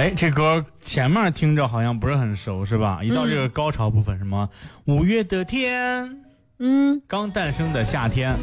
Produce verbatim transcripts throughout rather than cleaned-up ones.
哎，这歌前面听着好像不是很熟，是吧？一到这个高潮部分，什么五月的天， 嗯， 刚诞生的夏天，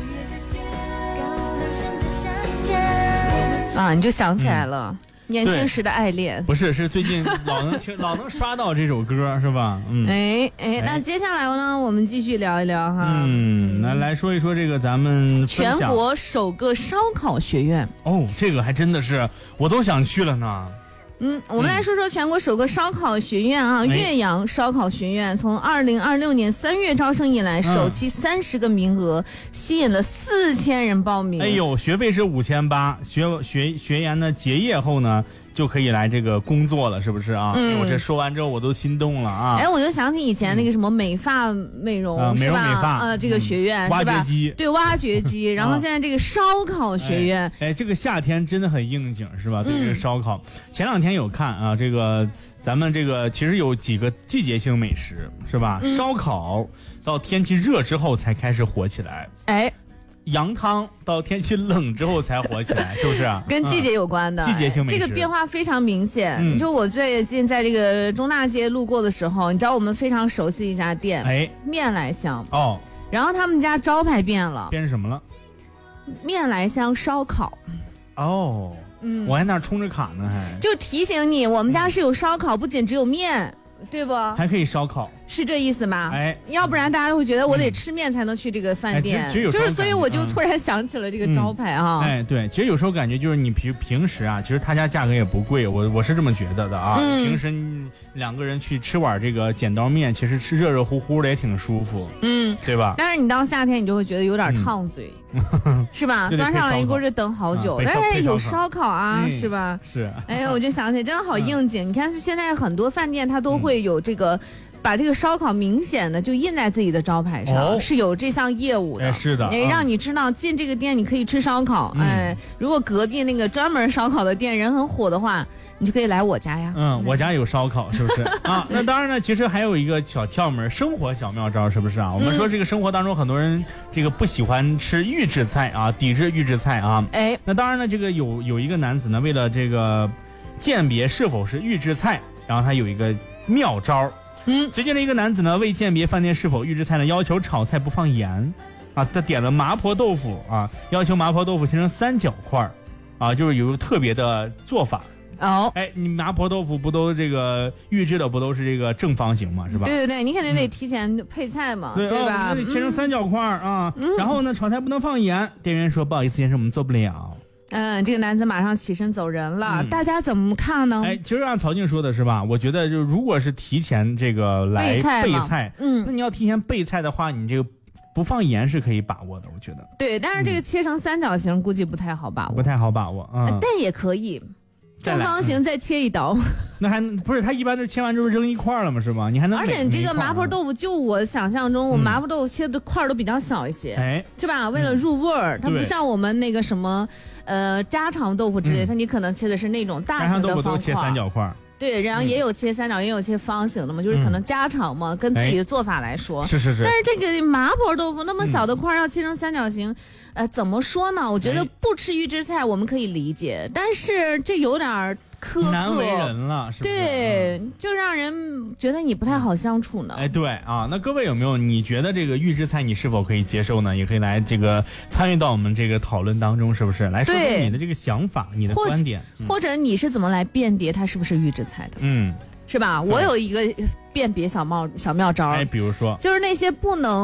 啊，你就想起来了。 嗯年轻时的爱恋不是，是最近老能听老能刷到这首歌，是吧？嗯， 哎哎，那接下来呢，我们继续聊一聊哈。 嗯，来来说一说这个咱们全国首个烧烤学院。 哦，这个还真的是我都想去了呢。 嗯，我们来说说全国首个烧烤学院啊， 嗯、 岳阳烧烤学院从二零二六年三月招生以来，首期三十个名额，嗯、吸引了四千人报名。 哎呦，学费是五千八，学学学员呢结业后呢就可以来这个工作了，是不是啊？嗯，我这说完之后我都心动了啊！ 哎，我就想起以前那个什么美发美容、 嗯、 是吧？ 美容美发呃，这个学院、 嗯、 是吧？ 挖掘机， 对，挖掘机。然后现在这个烧烤学院， 哎，哎这个夏天真的很应景，是吧？对这个烧烤，嗯、前两天有看啊，这个咱们这个其实有几个季节性美食，是吧？嗯、烧烤到天气热之后才开始火起来， 哎。 羊汤到天气冷之后才火起来，是不是啊？ 跟季节有关的， 嗯、季节性美食， 这个变化非常明显。 嗯、 就我最近在这个中大街路过的时候，你知道我们非常熟悉一家店， 哎， 面来香哦， 然后他们家招牌变了， 变成什么了？ 面来香烧烤。 哦，嗯，我还那充着卡呢，还就提醒你，我们家是有烧烤，不仅只有面，对不？ 还可以烧烤。 是这意思吗？ 哎， 要不然大家会觉得我得吃面才能去这个饭店， 哎、 就是所以我就突然想起了这个招牌啊。 嗯、哎，对，其实有时候感觉就是你平平时啊，其实他家价格也不贵，我我是这么觉得的啊。嗯、平时两个人去吃碗这个剪刀面，其实吃热热乎乎的也挺舒服，嗯，对吧？ 但是你到夏天你就会觉得有点烫嘴，嗯、是吧？端上来一锅就等好久，啊、但是有烧烤啊， 嗯、 是吧？ 是。 哎，我就想起真的好应景。嗯、你看现在很多饭店它都会有这个。把这个烧烤明显的就印在自己的招牌上，哦、是有这项业务的， 哎、是的， 哎，让你知道进这个店你可以吃烧烤。嗯、哎，如果隔壁那个专门烧烤的店人很火的话，你就可以来我家呀。 嗯，我家有烧烤，是不是啊？那当然呢，其实还有一个小窍门，生活小妙招，是不是啊？我们说这个生活当中很多人这个不喜欢吃预制菜啊，抵制预制菜啊。哎，那当然呢，这个有有一个男子呢，为了这个鉴别是否是预制菜，然后他有一个妙招。嗯，最近的一个男子呢，为鉴别饭店是否预制菜呢，要求炒菜不放盐，啊，他点了麻婆豆腐啊，要求麻婆豆腐切成三角块，啊，就是有特别的做法。哦，哎，你麻婆豆腐不都这个预制的不都是这个正方形嘛，是吧？ 对对对，你肯定得提前配菜嘛， 嗯、 对吧？ 哦、得切成三角块啊，嗯、然后呢，炒菜不能放盐。店员说不好意思，先生，我们做不了。 嗯，这个男子马上起身走人了，嗯、大家怎么看呢？ 哎，其实按曹静说的是吧？我觉得就如果是提前这个来备菜，备菜嗯，那你要提前备菜的话，你这个不放盐是可以把握的，我觉得。 对，但是这个切成三角形、嗯、估计不太好把握， 不太好把握啊、嗯， 但也可以。正方形再切一刀， 嗯、那还不是他一般都切完之后扔一块了吗？是吧？你还能而且你这个麻婆豆腐，就我想象中，我麻婆豆腐切的块都比较小一些，哎、嗯，是吧？为了入味儿，嗯、它不像我们那个什么，呃，家常豆腐之类，它、嗯、你可能切的是那种大型的方块。家常豆腐都切三角块。 对，然后也有切三角，嗯、也有切方形的嘛，就是可能家常嘛，嗯、跟自己的做法来说。 是是是。 但是这个麻婆豆腐那么小的块要切成三角形，嗯、呃，怎么说呢？我觉得不吃预制菜我们可以理解，但是这有点儿。苛刻难为人了，是不是？ 对，嗯、就让人觉得你不太好相处呢。 哎，对啊，那各位有没有你觉得这个预制菜你是否可以接受呢？也可以来这个参与到我们这个讨论当中，是不是？来说说你的这个想法，你的观点， 或者、嗯、或者你是怎么来辨别它是不是预制菜的？嗯，是吧？我有一个辨别小妙小妙招， 哎，比如说， 就是那些不能。